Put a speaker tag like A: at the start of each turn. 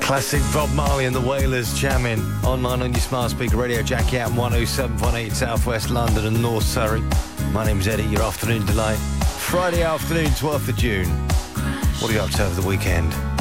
A: Classic Bob Marley and the Wailers jamming online on your smart speaker radio. Jackie out 107.8 South West London and North Surrey. My name's Eddie, your afternoon delight. Friday afternoon, 12th of June. What are you up to over the weekend?